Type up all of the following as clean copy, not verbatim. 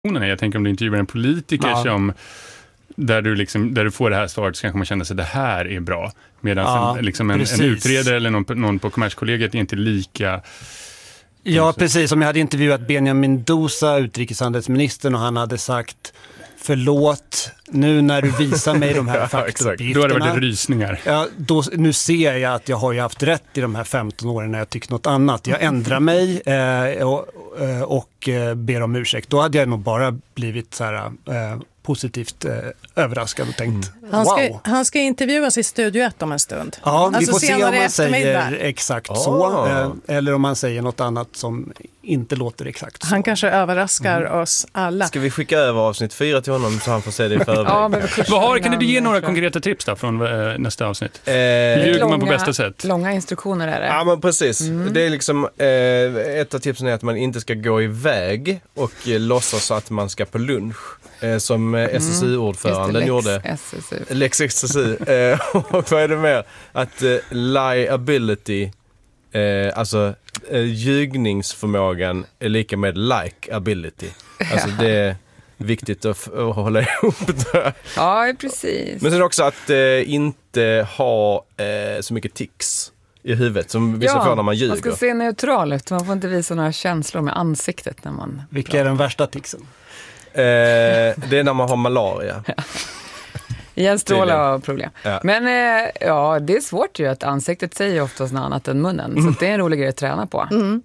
Jag tänker om du intervjuar en politiker som där du får det här svaret, så kanske man känner sig det här är bra. Medan en utredare eller någon på Kommerskollegiet är inte lika... Ja, precis. Om jag hade intervjuat Benjamin Mendoza, utrikeshandelsministern, och han hade sagt förlåt, nu när du visar mig de här faktauppgifterna. Då har det varit rysningar. Ja, nu ser jag att jag har ju haft rätt i de här 15 åren när jag tyckt något annat. Jag ändrar mig och ber om ursäkt. Då hade jag nog bara blivit så här... positivt överraskad och tänkt Han ska intervjuas i Studio 1 om en stund. Ja, vi får se om man säger exakt så eller om man säger något annat som inte låter exakt så. Han kanske överraskar oss alla. Ska vi skicka över avsnitt 4 till honom så han får se det i förväg? Kan du ge några konkreta tips då från nästa avsnitt? Ljuger man på bästa sätt? Långa instruktioner är det. Ja, men precis. Det är liksom ett av tipsen är att man inte ska gå iväg och låtsas att man ska på lunch. Som SSU-ordföranden gjorde. Lex SSU. Och vad är det mer? Att liability, alltså ljugningsförmågan är lika med like-ability. Alltså det är viktigt att hålla ihop det. Ja, precis. Men sen också att inte ha så mycket tics i huvudet som vissa får när man ljuger. Man ska se neutral ut. Man får inte visa några känslor med ansiktet när man Vilka är den värsta ticsen? Det är när man har malaria. Hjärnstrålar har problem. Ja. Men det är svårt ju att ansiktet säger oftast något annat än munnen. Så det är en rolig grej att träna på.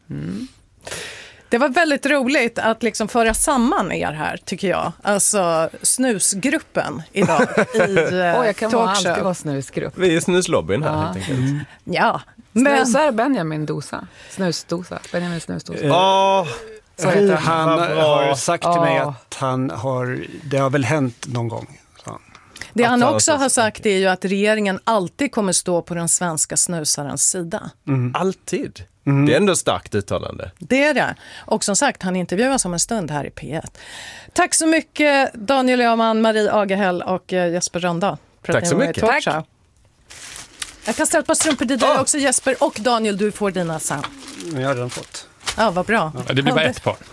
Det var väldigt roligt att liksom föra samman er här, tycker jag. Alltså snusgruppen idag i jag kan alltid vara snusgrupp. Vi är snuslobbyn här helt enkelt. Ja. Snusar Benjamin Dosa. Snusdosa. Benjamin Snusdosa. Han har sagt till mig att det har väl hänt någon gång. Så. Det han också har sagt är ju att regeringen alltid kommer stå på den svenska snusarens sida. Alltid? Det är ändå starkt uttalande. Det är det. Och som sagt, han intervjuas om en stund här i P1. Tack så mycket Daniel Öhman, Marie Agehäll och Jesper Rönndahl. Tack så mycket. Tack. Jag kan ställa ett par strumpor till dig också, Jesper, och Daniel, du får dina sen. Jag har redan fått. Ja, vad bra. Ja, det blir bara ett par.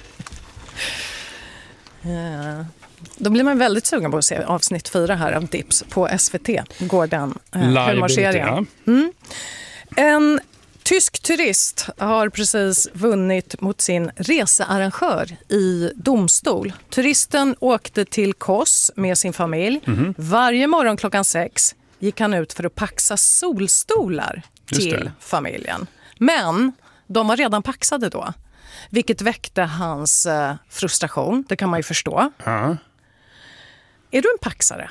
Då blir man väldigt sugen på att se avsnitt 4 här av Dips på SVT. Går den humorserien. En tysk turist har precis vunnit mot sin researrangör i domstol. Turisten åkte till Kos med sin familj. Varje morgon klockan 6 gick han ut för att paxa solstolar till familjen. Men de var redan paxade då, vilket väckte hans frustration. Det kan man ju förstå. Är du en paxare?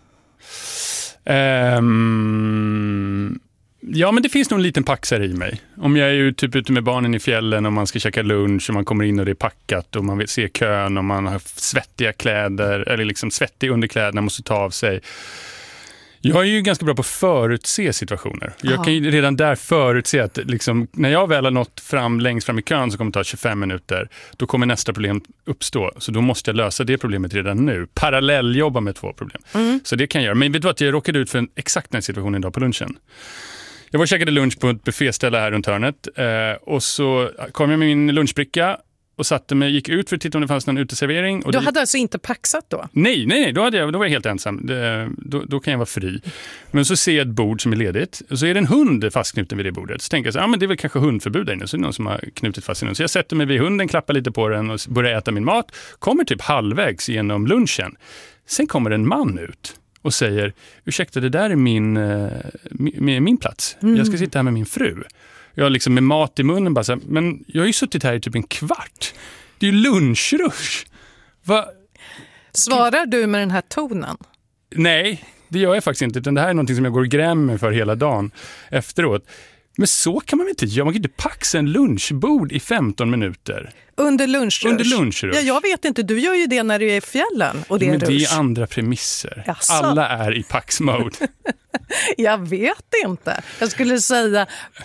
Ja, men det finns nog en liten paxare i mig. Om jag är ju typ ute med barnen i fjällen och man ska käka lunch och man kommer in och det är packat och man vill se kön och man har svettiga kläder eller liksom svettiga underkläder, måste ta av sig. Jag är ju ganska bra på att förutse situationer. Jag kan ju redan där förutse att liksom, när jag väl har nått längst fram i kön så kommer det ta 25 minuter. Då kommer nästa problem uppstå. Så då måste jag lösa det problemet redan nu. Parallelljobba med 2 problem. Så det kan jag göra. Men vet du vad, jag råkade ut för exakt den situationen idag på lunchen. Jag var och käkade lunch på ett bufféställe här runt hörnet. Och så kom jag med min lunchbricka och satte mig, gick ut för att titta om det fanns någon uteservering. Och du hade alltså inte paxat då? Nej, då var jag helt ensam. Då kan jag vara fri. Men så ser jag ett bord som är ledigt. Och så är det en hund fastknuten vid det bordet. Så tänker jag så men det är väl kanske hundförbud där inne. Så är det någon som har knutit fast den. Så jag sätter mig vid hunden, klappar lite på den och börjar äta min mat. Kommer typ halvvägs genom lunchen. Sen kommer en man ut och säger, ursäkta, det där är min plats. Jag ska sitta här med min fru. Jag liksom med mat i munnen bara så här, men jag har ju suttit här i typ en kvart. Det är ju lunchrush. Svarar du med den här tonen? Nej, det gör jag faktiskt inte. Utan det här är någonting som jag går och grämmer för hela dagen efteråt. Men så kan man väl inte göra. Man kan inte paxa en lunchbord i 15 minuter. Under lunchrush? Ja, jag vet inte. Du gör ju det när du är i fjällen. Och det är men rush. Det är andra premisser. Jaså. Alla är i pax-mode. Jag vet inte. Jag skulle säga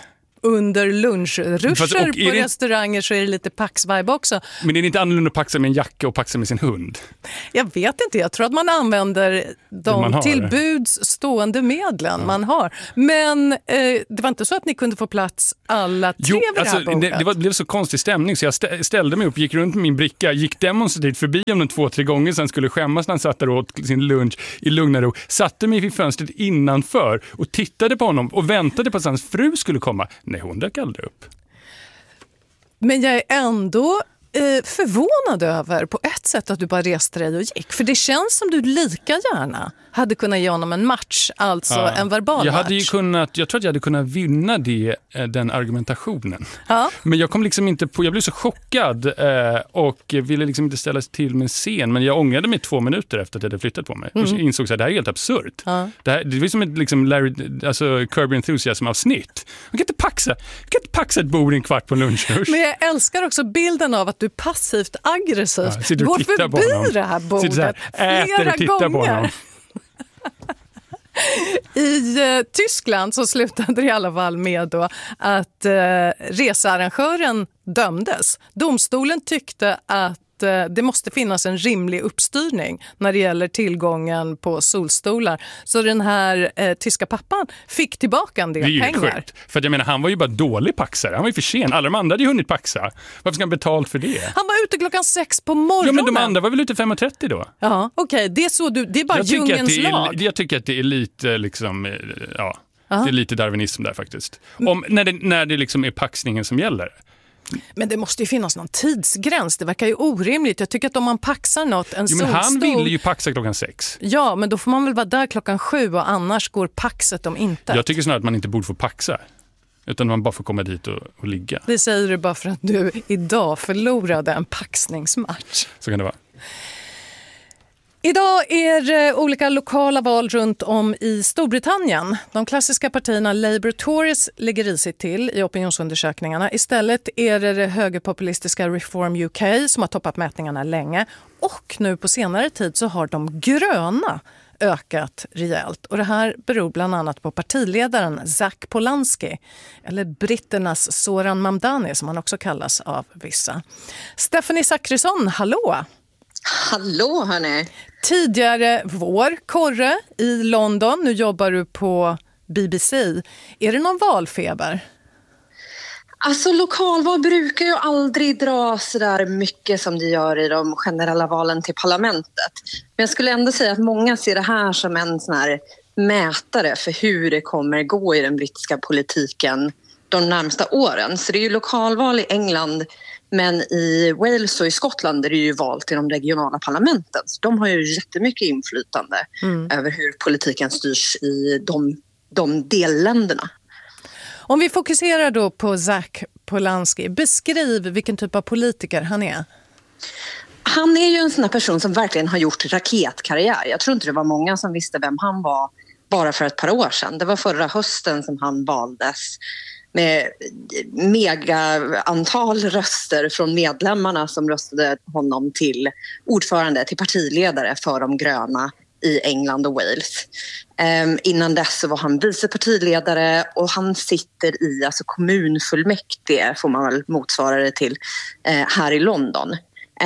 under lunchruscher på restauranger så är det lite Pax-vibe också. Men är det inte annorlunda att paxa med en jacka och paxa med sin hund? Jag vet inte, jag tror att man använder de tillbuds stående medlen man har. Men det var inte så att ni kunde få plats alla tre vid det här bordet? Det blev så konstig stämning så jag ställde mig upp, gick runt med min bricka, gick demonstrativt förbi om den 2-3 gånger, sen skulle skämmas när han satt där och åt sin lunch i lugn och ro. Satte mig vid fönstret innanför och tittade på honom och väntade på att hans fru skulle komma. Nej, hon dök aldrig upp. Men jag är ändå förvånad över på ett sätt att du bara reste dig och gick. För det känns som du lika gärna hade kunnat ge honom en match, alltså en verbal match. Jag tror att jag hade kunnat vinna den argumentationen. Ja. Men jag kom liksom inte på, jag blev så chockad och ville liksom inte ställa till med en scen. Men jag ångrade mig 2 minuter efter att jag hade flyttat på mig. Och insåg att det här är helt absurt. Ja. Det var som ett liksom Curb Your Enthusiasm-avsnitt. Man kan inte paxa ett bord i en kvart på en lunch. Men jag älskar också bilden av att du passivt aggressivt går förbi det här bordet flera gånger. I Tyskland så slutade det i alla fall med då att researrangören dömdes. Domstolen tyckte att det måste finnas en rimlig uppstyrning när det gäller tillgången på solstolar. Så den här tyska pappan fick tillbaka en del pengar. Det är ju sjukt. För jag menar, han var ju bara dålig paxare. Han var ju för sen. Alla de andra hade ju hunnit paxa. Varför ska han betalt för det? Han var ute klockan 6 på morgonen. Ja, men de andra var väl ute 5:30 då? Ja, okej. Det är så det är bara djungens lag. Jag tycker att det är lite liksom, det är lite darwinism där faktiskt. När det liksom är paxningen som gäller. Men det måste ju finnas någon tidsgräns. Det verkar ju orimligt. Jag tycker att om man paxar något, en solstol... men han ville ju paxa klockan 6. Ja, men då får man väl vara där klockan 7 och annars går paxet om inte. Jag tycker snarare att man inte borde få paxa. Utan man bara får komma dit och ligga. Det säger du bara för att du idag förlorade en paxningsmatch. Så kan det vara. Idag är det olika lokala val runt om i Storbritannien. De klassiska partierna Labour och Tories ligger risigt till i opinionsundersökningarna. Istället är det högerpopulistiska Reform UK som har toppat mätningarna länge. Och nu på senare tid så har de gröna ökat rejält. Och det här beror bland annat på partiledaren Zac Polanski, eller britternas Zoran Mamdani som han också kallas av vissa. Stephanie Zachrisson, hallå! Hallå hörni! Tidigare vår korre i London, nu jobbar du på BBC. Är det någon valfeber? Alltså lokalval brukar ju aldrig dra så där mycket som det gör i de generella valen till parlamentet. Men jag skulle ändå säga att många ser det här som en sån här mätare för hur det kommer gå i den brittiska politiken de närmsta åren. Så det är ju lokalval i England, men i Wales och i Skottland är det ju val till de regionala parlamenten. Så de har ju jättemycket inflytande över hur politiken styrs i de delländerna. Om vi fokuserar då på Zac Polanski, beskriv vilken typ av politiker han är. Han är ju en sån här person som verkligen har gjort raketkarriär. Jag tror inte det var många som visste vem han var bara för ett par år sedan. Det var förra hösten som han valdes med mega antal röster från medlemmarna som röstade honom till ordförande, till partiledare för de gröna i England och Wales. Innan dess så var han vicepartiledare och han sitter i kommunfullmäktige, får man väl motsvara det till, här i London.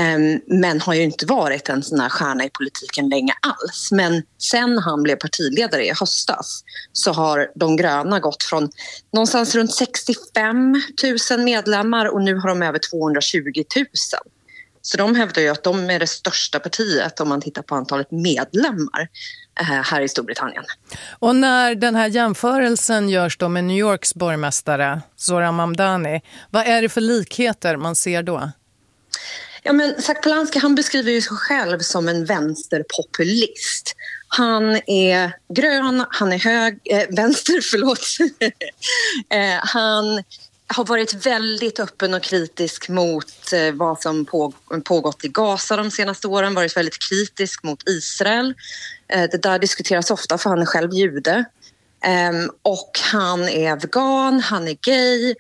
Men har ju inte varit en sån här stjärna i politiken länge alls. Men sen han blev partiledare i höstas så har de gröna gått från någonstans runt 65 000 medlemmar och nu har de över 220 000. Så de hävdar ju att de är det största partiet om man tittar på antalet medlemmar här i Storbritannien. Och när den här jämförelsen görs då med New Yorks borgmästare Zoran Mamdani, vad är det för likheter man ser då? Ja, men Zac Polanski, han beskriver ju sig själv som en vänsterpopulist. Han är grön, han är vänster, förlåt. Han har varit väldigt öppen och kritisk mot vad som pågått i Gaza de senaste åren. Varit väldigt kritisk mot Israel. Det där diskuteras ofta för han är själv jude. Och han är vegan, han är gay,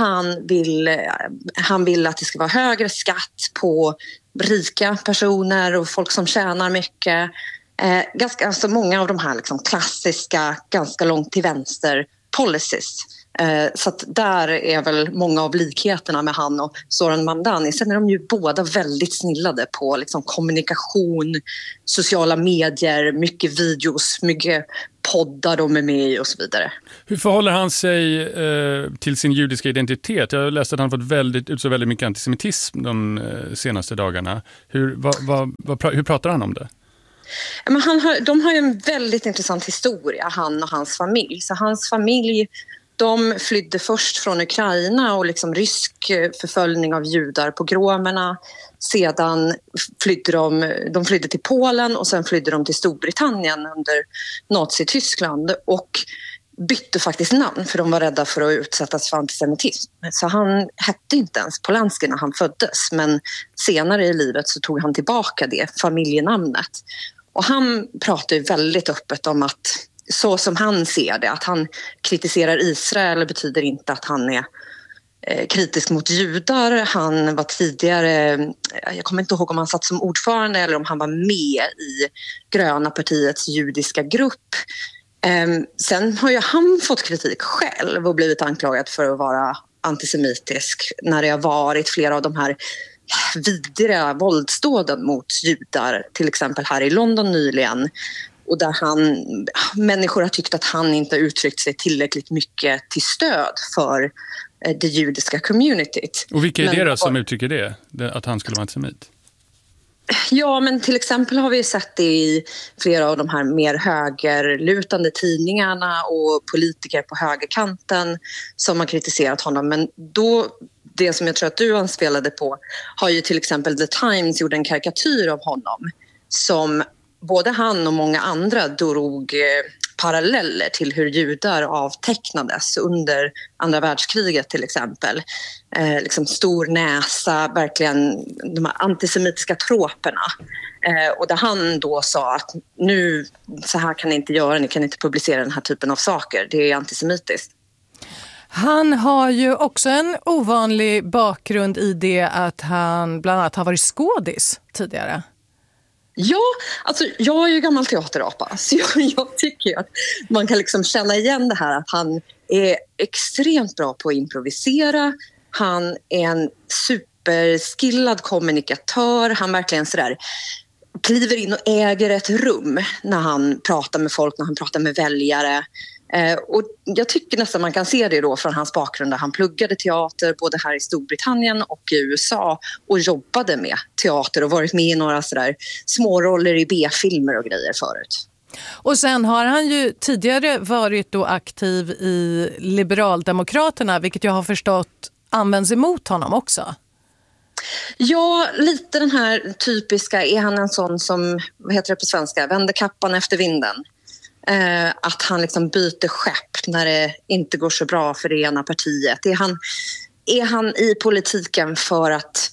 han vill att det ska vara högre skatt på rika personer och folk som tjänar mycket. Många av de här klassiska, ganska långt till vänster policies Så att där är väl många av likheterna med han och Zoran Mamdani. Sen är de ju båda väldigt snillade på liksom kommunikation, sociala medier, mycket videos, mycket poddar de är med i och så vidare. Hur förhåller han sig till sin judiska identitet? Jag läste att han fått utså väldigt mycket antisemitism de senaste dagarna. Hur pratar han om det? Men de har ju en väldigt intressant historia, han och hans familj. Så hans familj, de flydde först från Ukraina och liksom rysk förföljning av judar, pogromerna. Sedan flydde de flydde till Polen och sen flydde de till Storbritannien under Nazityskland och bytte faktiskt namn för de var rädda för att utsättas för antisemitism. Så han hette inte ens Polanski när han föddes, men senare i livet så tog han tillbaka det familjenamnet. Och han pratar ju väldigt öppet om att så som han ser det, att han kritiserar Israel betyder inte att han är kritisk mot judar. Han var tidigare, jag kommer inte ihåg om han satt som ordförande eller om han var med i Gröna partiets judiska grupp. Sen har ju han fått kritik själv och blivit anklagad för att vara antisemitisk när det har varit flera av de här vidriga våldsdåden mot judar, till exempel här i London nyligen. Och där människor har tyckt att han inte uttryckt sig tillräckligt mycket till stöd för det judiska communityt. Och vilka är det då som uttrycker det? Att han skulle vara antisemit? Ja, men till exempel har vi sett det i flera av de här mer högerlutande tidningarna och politiker på högerkanten som har kritiserat honom. Men då, det som jag tror att du anspelade på, har ju till exempel The Times gjort en karikatyr av honom som både han och många andra drog paralleller till hur judar avtecknades under andra världskriget till exempel. Liksom stor näsa, verkligen de här antisemitiska troperna. Och där han då sa att nu, så här kan ni inte göra, ni kan inte publicera den här typen av saker, det är antisemitiskt. Han har ju också en ovanlig bakgrund i det att han bland annat har varit skådis tidigare. Ja, alltså jag är ju gammal teaterapa så jag tycker att man kan liksom känna igen det här att han är extremt bra på att improvisera. Han är en superskillad kommunikatör. Han verkligen sådär kliver in och äger ett rum när han pratar med folk, när han pratar med väljare. Och jag tycker nästan man kan se det då från hans bakgrund där han pluggade teater både här i Storbritannien och i USA och jobbade med teater och varit med i några sådär småroller i B-filmer och grejer förut. Och sen har han ju tidigare varit då aktiv i Liberaldemokraterna, vilket jag har förstått används emot honom också. Ja, lite den här typiska, är han en sån som, vad heter det på svenska, vänder kappan efter vinden. Att han liksom byter skepp när det inte går så bra för det ena partiet. Är han i politiken för att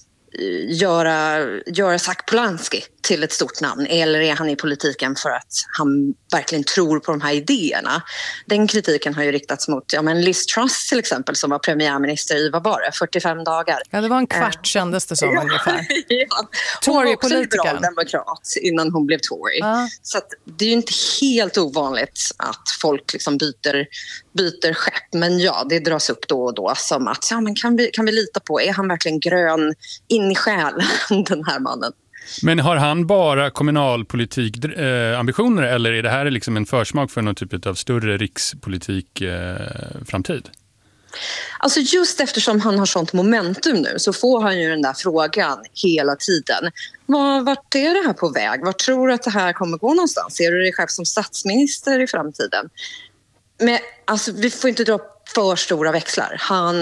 göra Zach Polanski till ett stort namn eller är han i politiken för att han verkligen tror på de här idéerna? Den kritiken har ju riktats mot Liz Truss till exempel som var premiärminister i, vad var det, 45 dagar. Ja, det var en kvart kändes det som ungefär. Ja. Hon var också liberal demokrat innan hon blev Tory. Så att det är ju inte helt ovanligt att folk liksom byter skepp. Men ja, det dras upp då och då som att men kan vi lita på, är han verkligen grön in i själen den här mannen? Men har han bara kommunalpolitik ambitioner eller är det här liksom en försmak för någon typ av större rikspolitik framtid? Alltså just eftersom han har sånt momentum nu så får han ju den där frågan hela tiden. Vart är det här på väg? Vart tror du att det här kommer gå någonstans? Ser du dig själv som statsminister i framtiden? Men alltså, vi får inte dra för stora växlar.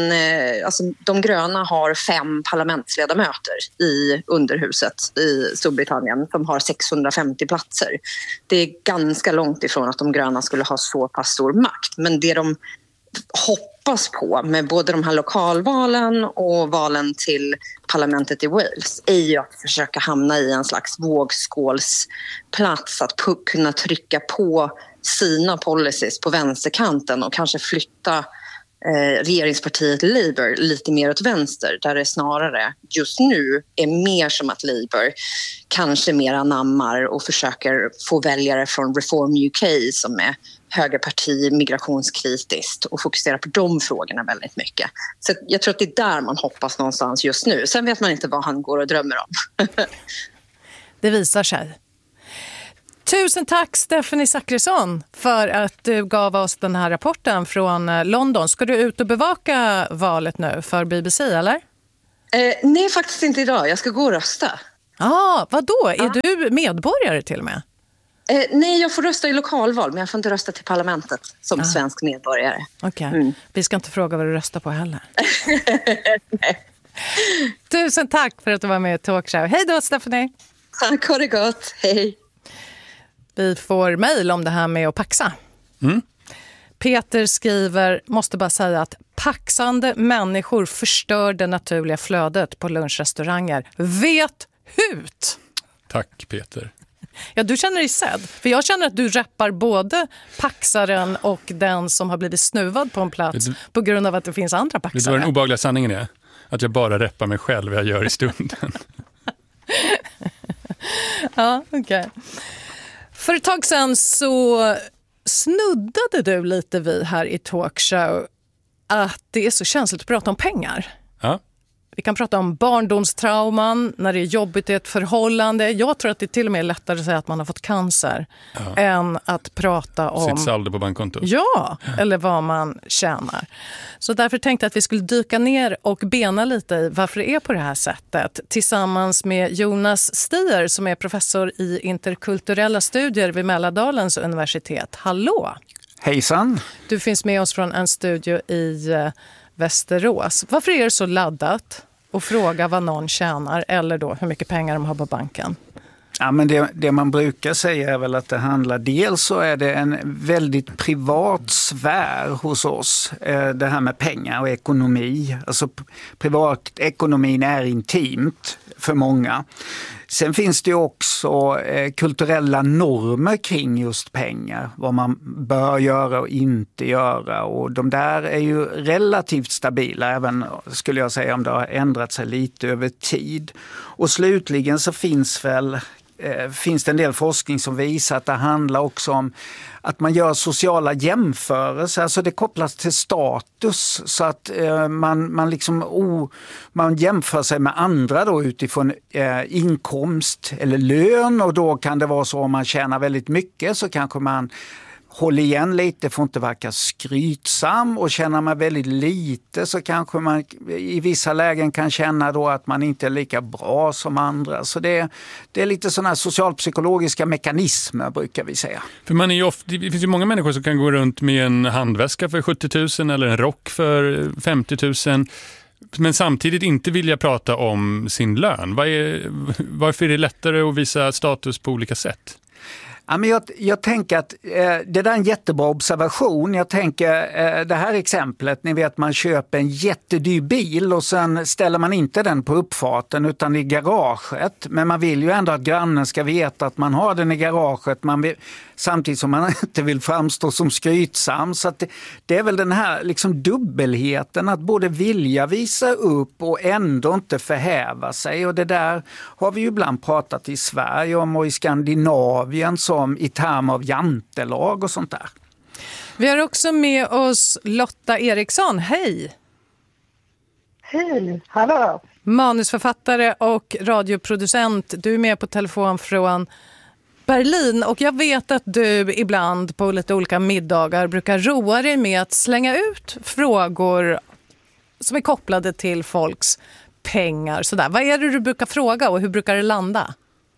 De gröna har 5 parlamentsledamöter i underhuset i Storbritannien som har 650 platser. Det är ganska långt ifrån att de gröna skulle ha så pass stor makt. Men det de hoppas på med både de här lokalvalen och valen till parlamentet i Wales är ju att försöka hamna i en slags vågskålsplats, att kunna trycka på sina policies på vänsterkanten och kanske flytta regeringspartiet Labour lite mer åt vänster där det snarare just nu är mer som att Labour kanske mer anammar och försöker få väljare från Reform UK som är högerparti migrationskritiskt och fokuserar på de frågorna väldigt mycket. Så jag tror att det är där man hoppas någonstans just nu. Sen vet man inte vad han går och drömmer om. Det visar sig. Tusen tack Stephanie Zackrisson för att du gav oss den här rapporten från London. Ska du ut och bevaka valet nu för BBC eller? Nej, faktiskt inte idag. Jag ska gå och rösta. Vadå? Är du medborgare till och med? Nej, jag får rösta i lokalval, men jag får inte rösta till parlamentet som svensk medborgare. Okej. Vi ska inte fråga vad du röstar på heller. Tusen tack för att du var med i Talkshow. Hej då, Stephanie. Tack, ha det gott. Hej. Vi får mejl om det här med att paxa. Peter skriver, måste bara säga att paxande människor förstör det naturliga flödet på lunchrestauranger. Vet hut! Tack Peter. Ja, du känner dig sedd. För jag känner att du rappar både paxaren och den som har blivit snuvad på en plats på grund av att det finns andra paxare. Det var den obehagliga sanningen är att jag bara rappar mig själv vad jag gör i stunden. Ja, okej. För ett tag sedan så snuddade du lite vid här i Talkshow att det är så känsligt att prata om pengar. Ja. Vi kan prata om barndomstrauman, när det är jobbigt i ett förhållande. Jag tror att det till och med är lättare att säga att man har fått cancer än att prata om... sitt saldo på bankkontot. Ja, eller vad man tjänar. Så därför tänkte jag att vi skulle dyka ner och bena lite i varför det är på det här sättet. Tillsammans med Jonas Stier som är professor i interkulturella studier vid Mälardalens universitet. Hallå! Hejsan! Du finns med oss från en studio i Västerås. Varför är det så laddat att fråga vad någon tjänar eller då hur mycket pengar de har på banken? Ja, men det man brukar säga är väl att det handlar, dels så är det en väldigt privat sfär hos oss, det här med pengar och ekonomi. Alltså privatekonomin är intimt för många. Sen finns det också kulturella normer kring just pengar, vad man bör göra och inte göra, och de där är ju relativt stabila, även skulle jag säga om det har ändrat sig lite över tid. Och slutligen så finns det en del forskning som visar att det handlar också om att man gör sociala jämförelser, alltså det kopplas till status, så att man jämför sig med andra då utifrån inkomst eller lön, och då kan det vara så om man tjänar väldigt mycket så kanske man håller igen lite, får inte verka skrytsam, och känner man väldigt lite så kanske man i vissa lägen kan känna då att man inte är lika bra som andra. Så det är lite sådana här socialpsykologiska mekanismer brukar vi säga. För det finns ju många människor som kan gå runt med en handväska för 70 000 eller en rock för 50 000 men samtidigt inte vilja prata om sin lön. Varför är det lättare att visa status på olika sätt? Ja, men jag tänker att det där är en jättebra observation. Jag tänker det här exemplet, ni vet man köper en jättedyr bil och sen ställer man inte den på uppfarten utan i garaget. Men man vill ju ändå att grannen ska veta att man har den i garaget. Samtidigt som man inte vill framstå som skrytsam. Så att det är väl den här liksom dubbelheten att både vilja visa upp och ändå inte förhäva sig. Och det där har vi ju ibland pratat i Sverige om och i Skandinavien som i termer av jantelag och sånt där. Vi har också med oss Lotta Eriksson. Hej! Hej, hallå! Manusförfattare och radioproducent. Du är med på telefon från Berlin, och jag vet att du ibland på lite olika middagar brukar roa dig med att slänga ut frågor som är kopplade till folks pengar. Sådär. Vad är det du brukar fråga och hur brukar det landa?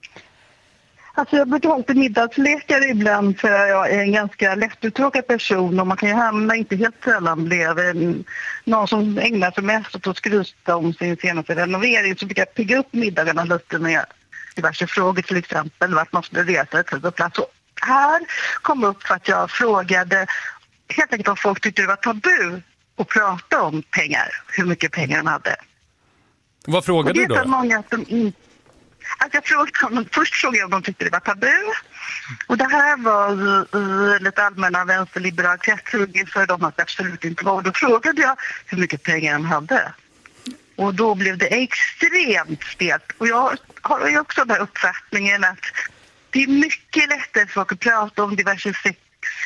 Alltså jag brukar ha lite middagslekar ibland, för jag är en ganska lättuttråkad person och man kan ju hamna, inte helt sällan bredvid någon som ägnar sig mest åt att skryta om sin senaste renovering, så brukar jag pigga upp middagarna lite med diverse frågor, till exempel vart man skulle resa på plats. Och här kom upp för att jag frågade helt enkelt om folk tyckte det var tabu att prata om pengar, hur mycket pengar de hade. Vad frågade du då? Det är så många som inte... Alltså först frågade jag om de tyckte det var tabu. Och det här var lite allmänna vänsterliberala kretsar för de att absolut inte var. Och då frågade jag hur mycket pengar de hade. Och då blev det extremt stelt. Och jag har ju också den här uppfattningen att det är mycket lättare för folk att prata om diverse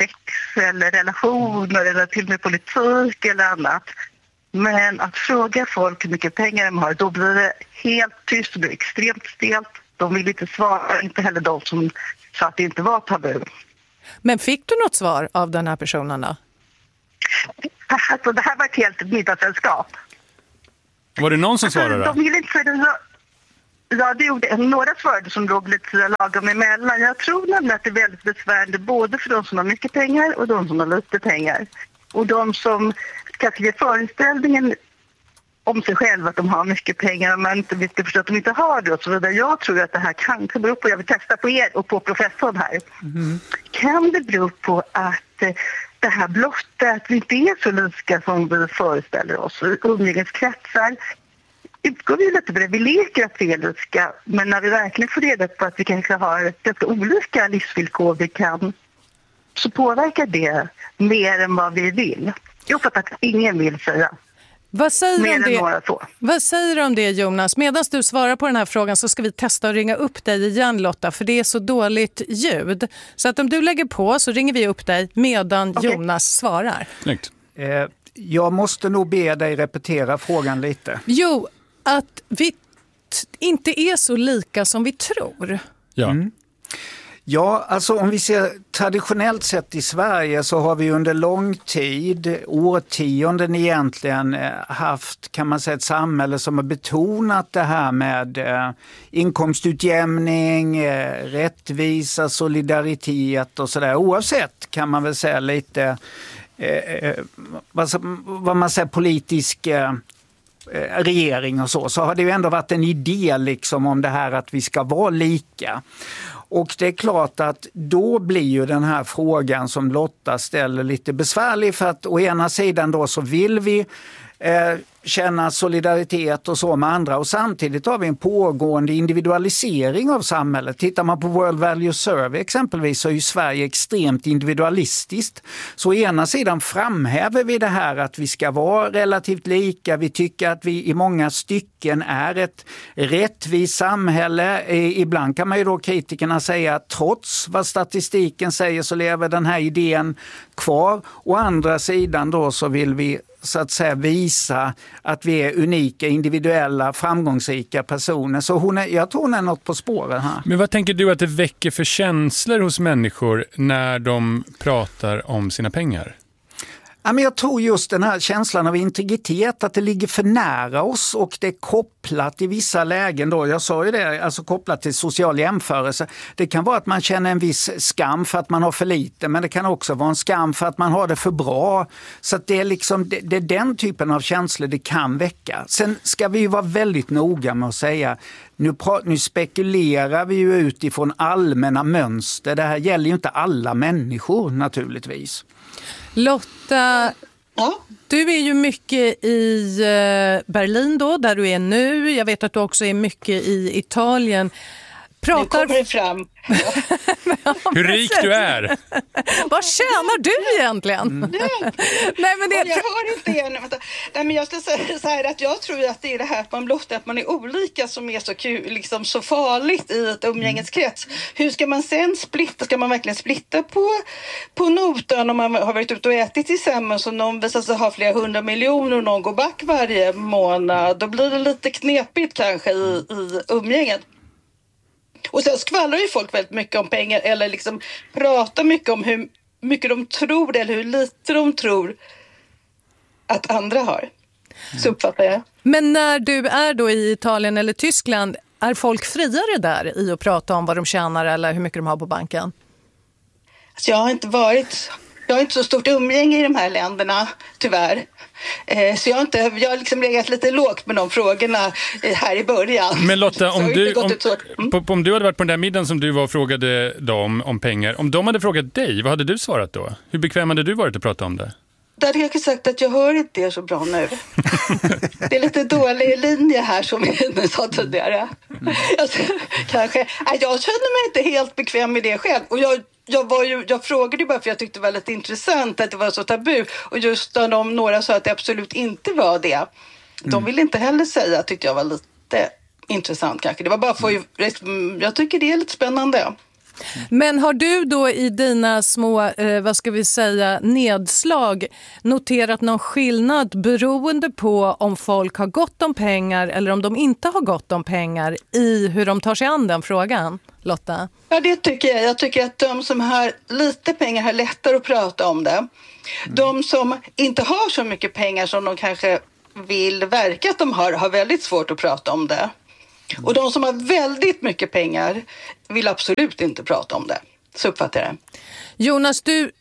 sex eller relationer eller till och med politik eller annat. Men att fråga folk hur mycket pengar de har, då blir det helt tyst, det blir extremt stelt. De vill inte svara, inte heller de som sa att det inte var tabu. Men fick du något svar av den här personen då? Alltså, det här var ett helt middagssällskap. Var det någon som svarade? De ville inte säga. Ja, det gjorde några svarade som låg lite lagom emellan. Jag tror nämligen att det är väldigt besvärande både för de som har mycket pengar och de som har lite pengar. Och de som kanske ger föreställningen om sig själva att de har mycket pengar men inte vill förstå att de inte har det och så vidare. Jag tror att det här kanske beror på, jag vill testa på er och på professorn här. Kan det bero på att det här blottar att vi inte är så lika som vi föreställer oss? Umgängeskretsar utgår vi lite på det. Vi leker att vi är lika, men när vi verkligen får reda på att vi kanske har ganska olika livsvillkor vi kan, så påverkar det mer än vad vi vill. Jag fattar att ingen vill säga. Vad säger du om det, Jonas? Medan du svarar på den här frågan så ska vi testa att ringa upp dig igen, Lotta, för det är så dåligt ljud. Så att om du lägger på så ringer vi upp dig medan Jonas svarar. Jag måste nog be dig repetera frågan lite. Jo, att vi inte är så lika som vi tror. Ja. Ja, alltså om vi ser traditionellt sett i Sverige så har vi under lång tid, årtionden egentligen, haft, kan man säga, ett samhälle som har betonat det här med inkomstutjämning, rättvisa, solidaritet och sådär. Oavsett, kan man väl säga, lite vad man säger, politisk regering och så har det ju ändå varit en idé liksom om det här att vi ska vara lika. Och det är klart att då blir ju den här frågan som Lotta ställer lite besvärlig, för att å ena sidan då så vill vi känna solidaritet och så med andra, och samtidigt har vi en pågående individualisering av samhället. Tittar man på World Value Survey exempelvis så är ju Sverige extremt individualistiskt. Så å ena sidan framhäver vi det här att vi ska vara relativt lika, vi tycker att vi i många stycken är ett rättvist samhälle. Ibland kan man ju då kritikerna säga att trots vad statistiken säger så lever den här idén kvar. Å andra sidan då så vill vi så att säga visa att vi är unika, individuella, framgångsrika personer. Så jag tror hon är något på spåren här. Men vad tänker du att det väcker för känslor hos människor när de pratar om sina pengar? Ja, men jag tror just den här känslan av integritet, att det ligger för nära oss och det är kopplat i vissa lägen då, jag sa ju det, alltså kopplat till social jämförelse. Det kan vara att man känner en viss skam för att man har för lite, men det kan också vara en skam för att man har det för bra. Så att det är liksom, det är den typen av känslor det kan väcka. Sen ska vi ju vara väldigt noga med att säga, nu spekulerar vi ju utifrån allmänna mönster. Det här gäller ju inte alla människor naturligtvis. Lotta, du är ju mycket i Berlin då, där du är nu. Jag vet att du också är mycket i Italien. Nu kommer det fram. Hur rik du är. Vad tjänar du egentligen? Nej, men det... Jag hör inte igen. Nej, men jag ska säga så här att jag tror att det är det här att man blottar att man är olika som är så kul, liksom så farligt i ett umgängeskrets. Hur ska man sen splitta? Ska man verkligen splitta på notan om man har varit ute och ätit tillsammans och någon visar sig ha flera 100 miljoner och någon går back varje månad? Då blir det lite knepigt kanske i umgänget. Och sen skvallrar ju folk väldigt mycket om pengar eller liksom pratar mycket om hur mycket de tror eller hur lite de tror att andra har. Så uppfattar jag. Men när du är då i Italien eller Tyskland, är folk friare där i att prata om vad de tjänar eller hur mycket de har på banken? Alltså jag har inte så stort umgänge i de här länderna, tyvärr. Så jag har liksom legat lite lågt med de frågorna här i början. Men Lotta, om du hade varit på den där middagen som du var och frågade dem om pengar, om de hade frågat dig, vad hade du svarat då? Hur bekväm hade du varit att prata om det? Då hade jag sagt att jag hör inte er så bra nu. Det är lite dålig linje här som vi sa tidigare. Kanske. Jag känner mig inte helt bekväm med det själv. Och jag frågade ju bara för jag tyckte det var lite intressant att det var så tabu. Och just när några sa att det absolut inte var det. De ville inte heller säga, tyckte jag var lite intressant kanske. Det var bara för jag tycker det är lite spännande. Men har du då i dina små, nedslag noterat någon skillnad beroende på om folk har gott om pengar eller om de inte har gott om pengar i hur de tar sig an den frågan, Lotta? Ja, det tycker jag. Jag tycker att de som har lite pengar har lättare att prata om det. De som inte har så mycket pengar som de kanske vill verka att de har väldigt svårt att prata om det. Och de som har väldigt mycket pengar vill absolut inte prata om det. Så uppfattar jag det. Jonas, du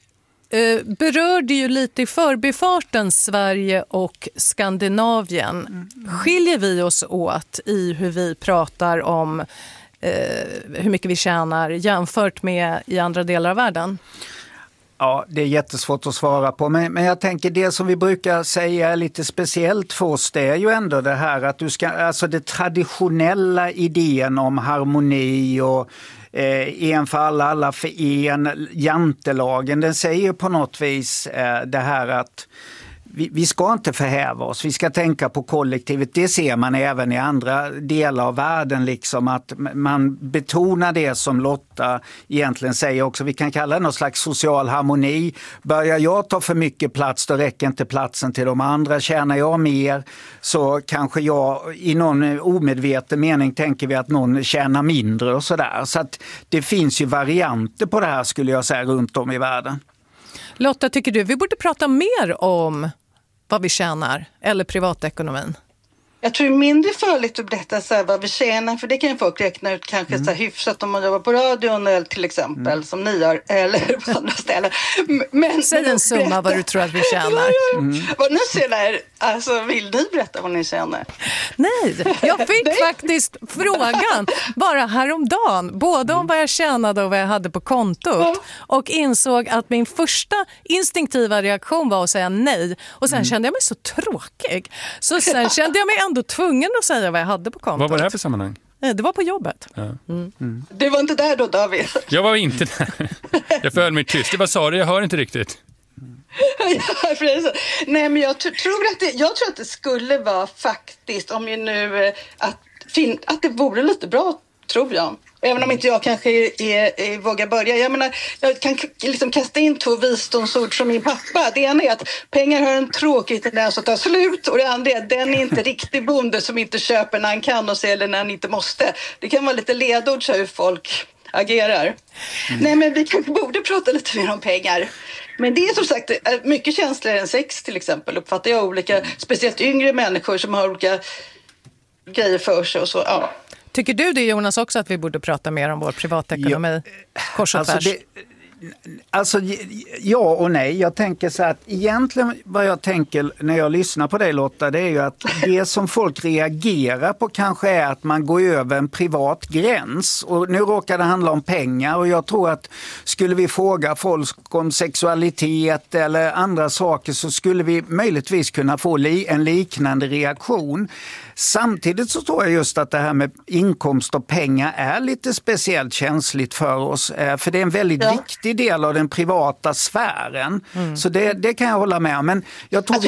berörde ju lite i förbifarten Sverige och Skandinavien. Skiljer vi oss åt i hur vi pratar om hur mycket vi tjänar jämfört med i andra delar av världen? Ja, det är jättesvårt att svara på. Men jag tänker det som vi brukar säga är lite speciellt för oss, det är ju ändå det här att alltså det traditionella idén om harmoni och en för alla för en, jantelagen, den säger på något vis det här att vi ska inte förhäva oss, vi ska tänka på kollektivet. Det ser man även i andra delar av världen, liksom att man betonar det som Lotta egentligen säger också. Vi kan kalla det någon slags social harmoni. Börjar jag ta för mycket plats, då räcker inte platsen till de andra. Tjänar jag mer så kanske jag i någon omedveten mening tänker vi att någon tjänar mindre och sådär. Så att det finns ju varianter på det här, skulle jag säga, runt om i världen. Lotta, tycker du vi borde prata mer om vad vi tjänar eller privatekonomin? Jag tror det är mindre farligt att berätta så här vad vi tjänar, för det kan ju folk räkna ut kanske så här hyfsat om man jobbar på radion till exempel, som ni gör, eller på andra ställen. Säg en summa vad du tror att vi tjänar. Vad ni tjänar, alltså vill ni berätta vad ni tjänar? Nej, jag fick faktiskt frågan bara häromdagen, både om vad jag tjänade och vad jag hade på kontot, och insåg att min första instinktiva reaktion var att säga nej, och sen kände jag mig så tråkig, så sen kände jag mig ändå tvungen att säga vad jag hade på kontot. Vad var det här för sammanhang? Det var på jobbet. Ja. Du var inte där då, David? Jag var inte där. Jag föll mig tyst. Vad sa du? Jag hör inte riktigt. Ja, precis. Nej, men jag tror att det skulle vara faktiskt, om ju nu att det vore lite bra, tror jag. Även om inte jag kanske vågar börja. Jag menar, jag kan liksom kasta in 2 visdomsord från min pappa. Det ena är att pengar har en tråkig tendens att ta slut. Och det andra är att den är inte riktig bonde som inte köper när han kan och säljer när han inte måste. Det kan vara lite ledord så hur folk agerar. Nej, men vi kanske borde prata lite mer om pengar. Men det är som sagt mycket känsligare än sex till exempel. Uppfattar jag olika, speciellt yngre människor som har olika grejer för sig och så, ja. Tycker du det, Jonas, också att vi borde prata mer om vår privatekonomi? Kors och tvärs? Alltså ja och nej. Jag tänker så att egentligen vad jag tänker när jag lyssnar på dig, Lotta, det är ju att det som folk reagerar på kanske är att man går över en privat gräns. Och nu råkar det handla om pengar, och jag tror att skulle vi fråga folk om sexualitet eller andra saker så skulle vi möjligtvis kunna få en liknande reaktion. Samtidigt så tror jag just att det här med inkomst och pengar är lite speciellt känsligt för oss. För det är en väldigt viktig del av den privata sfären. Så det kan jag hålla med om. Men jag tror,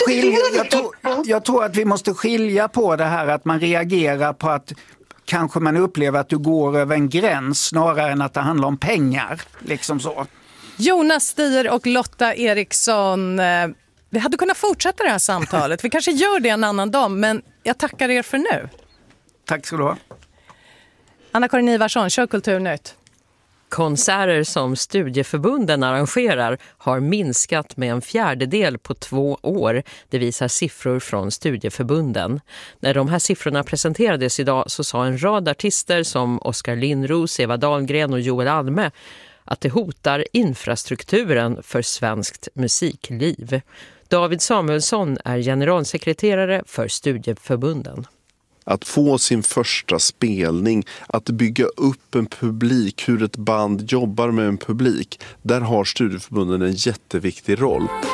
jag tror att vi måste skilja på det här att man reagerar på att kanske man upplever att du går över en gräns snarare än att det handlar om pengar. Liksom så. Jonas Stier och Lotta Eriksson, vi hade kunnat fortsätta det här samtalet. Vi kanske gör det en annan dag, men jag tackar er för nu. Tack ska du ha. Anna-Karin Ivarsson, kör Kulturnytt. Konserter som studieförbunden arrangerar har minskat med 1/4 på 2 år. Det visar siffror från studieförbunden. När de här siffrorna presenterades idag så sa en rad artister som Oskar Lindros, Eva Dahlgren och Joel Alme att det hotar infrastrukturen för svenskt musikliv. David Samuelsson är generalsekreterare för studieförbunden. Att få sin första spelning, att bygga upp en publik, hur ett band jobbar med en publik, där har studieförbunden en jätteviktig roll.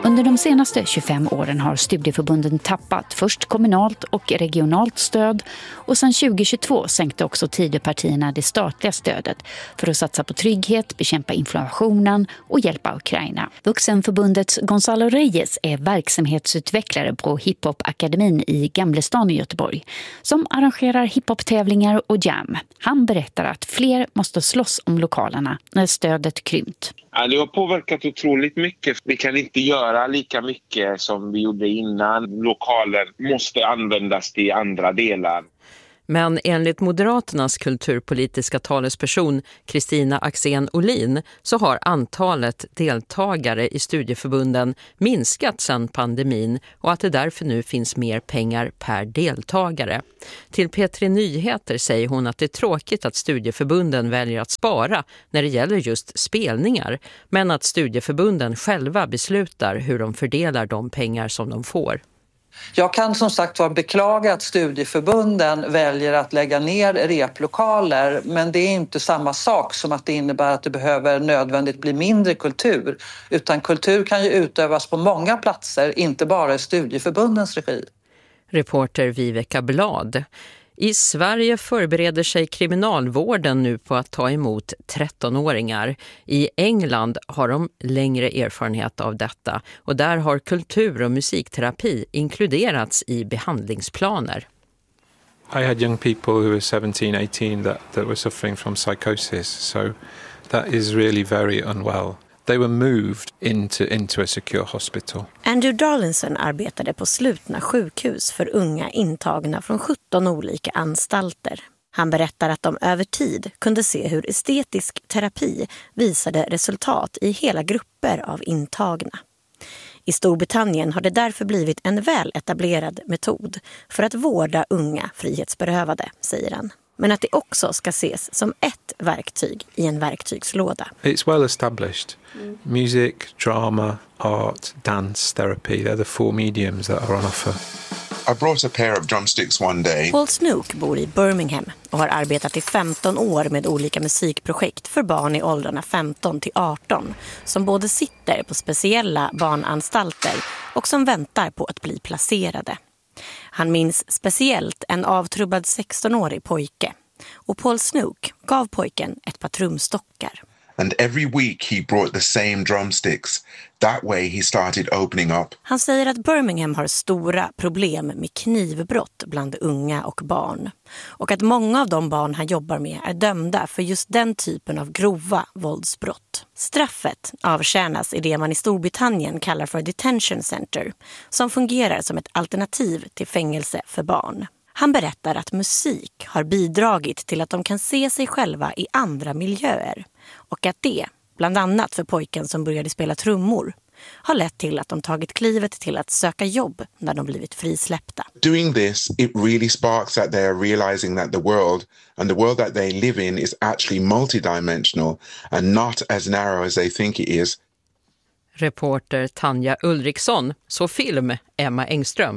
Under de senaste 25 åren har studieförbunden tappat först kommunalt och regionalt stöd och sedan 2022 sänkte också Tidöpartierna det statliga stödet för att satsa på trygghet, bekämpa inflationen och hjälpa Ukraina. Vuxenförbundets Gonzalo Reyes är verksamhetsutvecklare på Hiphop-akademin i Gamlestan i Göteborg som arrangerar hiphop-tävlingar och jam. Han berättar att fler måste slåss om lokalerna när stödet krympt. Ja, det har påverkat otroligt mycket. Vi kan inte göra lika mycket som vi gjorde innan. Lokaler måste användas till andra delar. Men enligt Moderaternas kulturpolitiska talesperson Kristina Axén Olin så har antalet deltagare i studieförbunden minskat sedan pandemin och att det därför nu finns mer pengar per deltagare. Till P3 Nyheter säger hon att det är tråkigt att studieförbunden väljer att spara när det gäller just spelningar, men att studieförbunden själva beslutar hur de fördelar de pengar som de får. Jag kan som sagt beklaga att studieförbunden väljer att lägga ner replokaler, men det är inte samma sak som att det innebär att det behöver nödvändigt bli mindre kultur, utan kultur kan ju utövas på många platser, inte bara i studieförbundens regi. Reporter Viveka Blad. I Sverige förbereder sig kriminalvården nu på att ta emot 13-åringar. I England har de längre erfarenhet av detta och där har kultur- och musikterapi inkluderats i behandlingsplaner. I had young people who were 17, 18 that were suffering from psychosis, so that is really very unwell. They were moved into a secure hospital. Andrew Darlinson arbetade på slutna sjukhus för unga intagna från 17 olika anstalter. Han berättar att de över tid kunde se hur estetisk terapi visade resultat i hela grupper av intagna. I Storbritannien har det därför blivit en väl etablerad metod för att vårda unga frihetsberövade, säger han. Men att det också ska ses som ett verktyg i en verktygslåda. It's well established. Music, drama, art, dance, therapy, they're the 4 mediums that are on offer. I brought a pair of drumsticks one day. Paul Snook bor i Birmingham och har arbetat i 15 år med olika musikprojekt för barn i åldrarna 15 till 18 som både sitter på speciella barnanstalter och som väntar på att bli placerade. Han minns speciellt en avtrubbad 16-årig pojke och Paul Snook gav pojken ett par trumstockar. And every week he brought the same drumsticks. That way he started opening up. Han säger att Birmingham har stora problem med knivbrott bland unga och barn. Och att många av de barn han jobbar med är dömda för just den typen av grova våldsbrott. Straffet avtjänas i det man i Storbritannien kallar för detention center, som fungerar som ett alternativ till fängelse för barn. Han berättar att musik har bidragit till att de kan se sig själva i andra miljöer och att det, bland annat för pojken som började spela trummor, har lett till att de tagit klivet till att söka jobb när de blivit frisläppta. Doing this, it really sparks that they are realizing that the world that they live in is actually multidimensional and not as narrow as they think it is. Reporter Tanja Ulriksson, så film Emma Engström.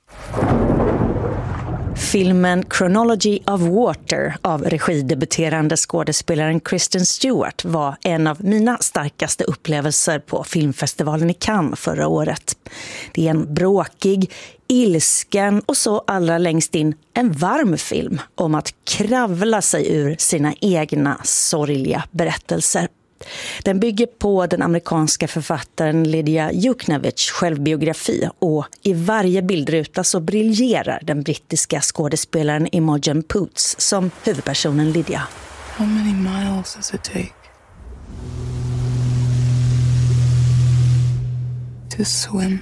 Filmen Chronology of Water av regidebuterande skådespelaren Kristen Stewart var en av mina starkaste upplevelser på filmfestivalen i Cannes förra året. Det är en bråkig, ilsken och så allra längst in en varm film om att kravla sig ur sina egna sorgliga berättelser. Den bygger på den amerikanska författaren Lydia Yuknavitchs självbiografi och i varje bildruta så briljerar den brittiska skådespelaren Imogen Poots som huvudpersonen Lydia. How many miles does it take to swim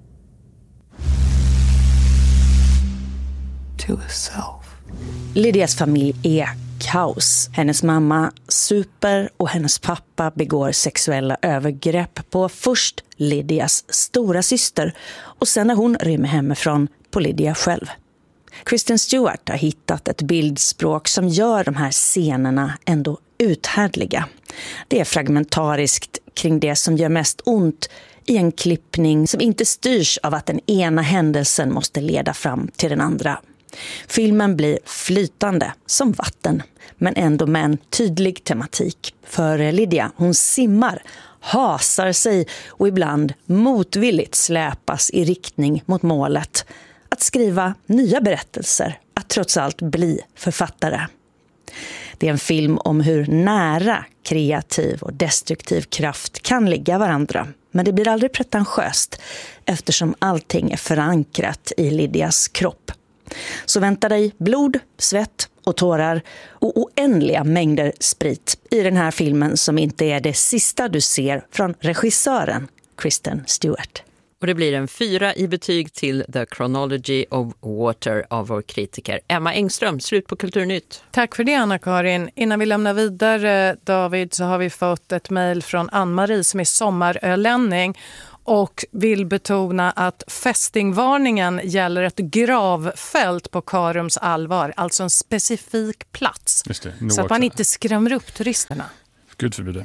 to a self? Lydias familj är kaos. Hennes mamma super och hennes pappa begår sexuella övergrepp på först Lydias stora syster och sen när hon rymmer hemifrån på Lydia själv. Kristen Stewart har hittat ett bildspråk som gör de här scenerna ändå uthärdliga. Det är fragmentariskt kring det som gör mest ont i en klippning som inte styrs av att den ena händelsen måste leda fram till den andra. Filmen blir flytande som vatten, men ändå med en tydlig tematik. För Lydia, hon simmar hasar sig och ibland motvilligt släpas i riktning mot målet. Att skriva nya berättelser, att trots allt bli författare. Det är en film om hur nära kreativ och destruktiv kraft kan ligga varandra. Men det blir aldrig pretentiöst eftersom allting är förankrat i Lydias kropp. Så vänta dig blod, svett och tårar och oändliga mängder sprit i den här filmen som inte är det sista du ser från regissören Kristen Stewart. Och det blir en 4 i betyg till The Chronology of Water av vår kritiker Emma Engström. Slut på Kulturnytt. Tack för det, Anna-Karin. Innan vi lämnar vidare, David, så har vi fått ett mejl från Ann-Marie som är sommarölänning och vill betona att fästingvarningen gäller ett gravfält på Karums allvar, alltså en specifik plats. Just det, så att man inte skrämmer upp turisterna. Gud förbjude.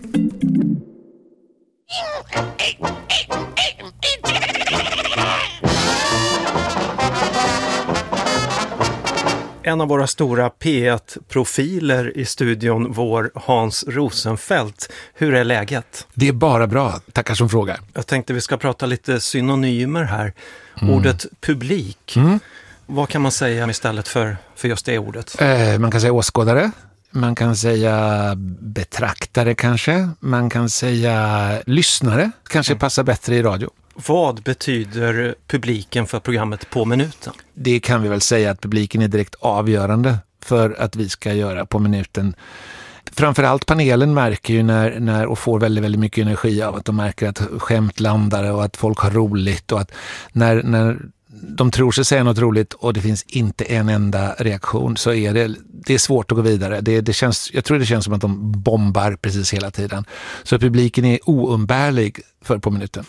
En av våra stora P1-profiler i studion, vår Hans Rosenfeldt. Hur är läget? Det är bara bra, tackar som frågar. Jag tänkte vi ska prata lite synonymer här. Ordet publik, vad kan man säga istället för just det ordet? Man kan säga åskådare, man kan säga betraktare kanske, man kan säga lyssnare, kanske passar bättre i radio. Vad betyder publiken för programmet På minuten? Det kan vi väl säga att publiken är direkt avgörande för att vi ska göra På minuten. Framförallt panelen märker ju när och får väldigt, väldigt mycket energi av att de märker att skämt landar och att folk har roligt och att när de tror sig säga något roligt och det finns inte en enda reaktion så är det är svårt att gå vidare. Jag tror det känns som att de bombar precis hela tiden. Så publiken är oumbärlig för På minuten.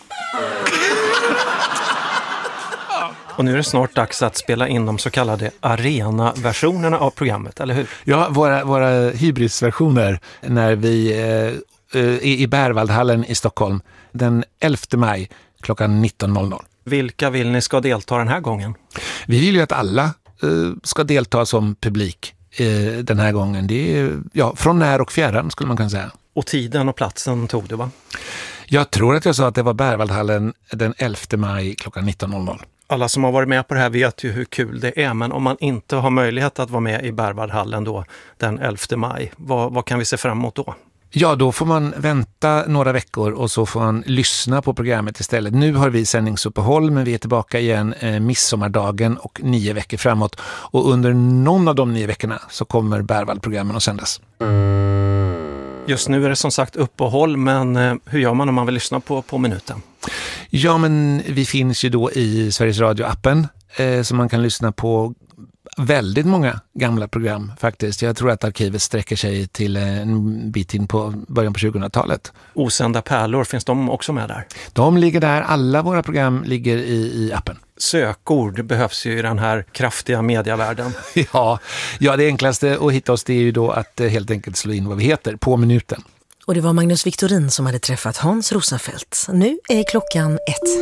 Och nu är det snart dags att spela in de så kallade arena-versionerna av programmet, eller hur? Ja, våra hybrisversioner när vi är i Berwaldhallen i Stockholm den 11 maj klockan 19.00. Vilka vill ni ska delta den här gången? Vi vill ju att alla ska delta som publik den här gången. Det är från när och fjärran skulle man kunna säga. Och tiden och platsen tog du, va? Jag tror att jag sa att det var Berwaldhallen den 11 maj klockan 19.00. Alla som har varit med på det här vet ju hur kul det är, men om man inte har möjlighet att vara med i Berwaldhallen då den 11 maj, vad kan vi se fram emot då? Ja, då får man vänta några veckor och så får man lyssna på programmet istället. Nu har vi sändningsuppehåll men vi är tillbaka igen midsommardagen och 9 veckor framåt. Och under någon av de 9 veckorna så kommer Berwald-programmen att sändas. Just nu är det som sagt uppehåll, men hur gör man om man vill lyssna på minuten? Ja, men vi finns ju då i Sveriges Radio-appen så man kan lyssna på väldigt många gamla program faktiskt. Jag tror att arkivet sträcker sig till en bit in på början på 2000-talet. Osända pärlor, finns de också med där? De ligger där, alla våra program ligger i appen. Sökord behövs ju i den här kraftiga mediavärlden. Ja, det enklaste att hitta oss det är ju då att helt enkelt slå in vad vi heter på minuten. Och det var Magnus Victorin som hade träffat Hans Rosenfeldt. Nu är klockan 1.